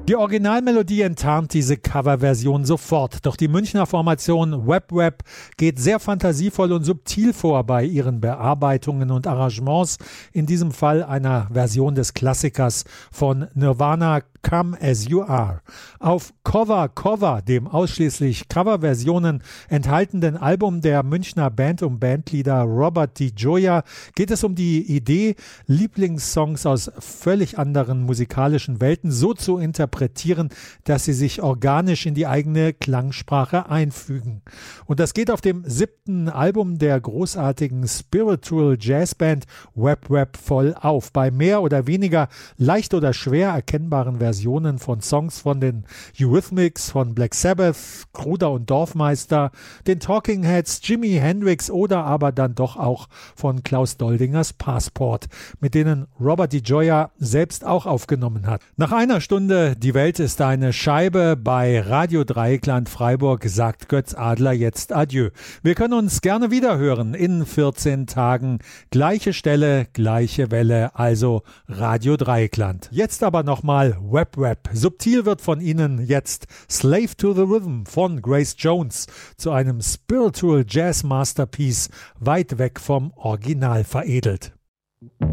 Die Originalmelodie enttarnt diese Coverversion sofort, doch die Münchner Formation WebWeb geht sehr fantasievoll und subtil vor bei ihren Bearbeitungen und Arrangements, in diesem Fall einer Version des Klassikers von Nirvana, Come As You Are. Auf Cover, dem ausschließlich Coverversionen enthaltenen Album der Münchner Band und Bandleader Robert DiGioia geht es um die Idee, Lieblingssongs aus völlig anderen musikalischen Welten so zu interpretieren, dass sie sich organisch in die eigene Klangsprache einfügen. Und das geht auf dem 7. Album der großartigen Spiritual Jazzband WebWeb voll auf. Bei mehr oder weniger leicht oder schwer erkennbaren Versionen von Songs von den Eurythmics, von Black Sabbath, Kruder und Dorfmeister, den Talking Heads, Jimi Hendrix oder aber dann doch auch von Klaus Doldingers Passport, mit denen Robert DiGioia selbst auch aufgenommen hat. Nach einer Stunde Die Welt ist eine Scheibe bei Radio Dreieckland Freiburg sagt Götz Adler jetzt Adieu. Wir können uns gerne wieder hören in 14 Tagen. Gleiche Stelle, gleiche Welle, also Radio Dreieckland. Jetzt aber nochmal WebWeb. Subtil wird von Ihnen jetzt Slave to the Rhythm von Grace Jones zu einem Spiritual Jazz Masterpiece weit weg vom Original veredelt.